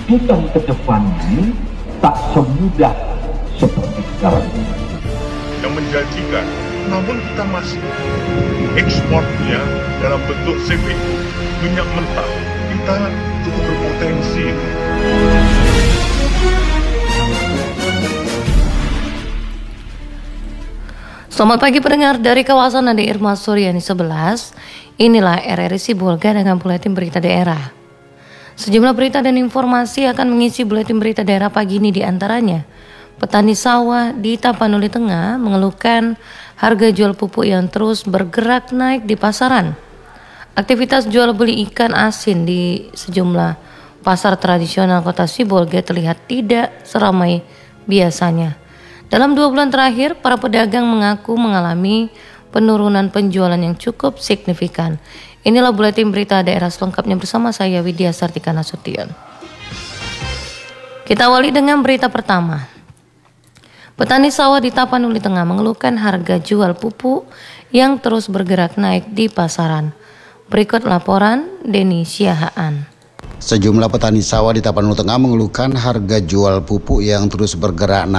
buktikan ke depan ini tak semudah seperti sekarang ini. Yang menjanjikan, namun kita masih ekspornya dalam bentuk CPO, minyak mentah. Kita cukup berpotensi. Selamat pagi pendengar dari kawasan Ade Irma Suryani 11. Inilah RRI Sibolga dengan buletin berita daerah. Sejumlah berita dan informasi akan mengisi buletin berita daerah pagi ini, diantaranya petani sawah di Tapanuli Tengah mengeluhkan harga jual pupuk yang terus bergerak naik di pasaran. Aktivitas jual beli ikan asin di sejumlah pasar tradisional kota Sibolga terlihat tidak seramai biasanya. Dalam 2 bulan terakhir, para pedagang mengaku mengalami penurunan penjualan yang cukup signifikan. Inilah buletin berita daerah selengkapnya bersama saya Widya Sartika Nasution. Kita awali dengan berita pertama. Petani sawah di Tapanuli Tengah mengeluhkan harga jual pupuk yang terus bergerak naik di pasaran. Berikut laporan Denny Siahaan. Sejumlah petani sawah di Tapanuli Tengah mengeluhkan harga jual pupuk yang terus bergerak naik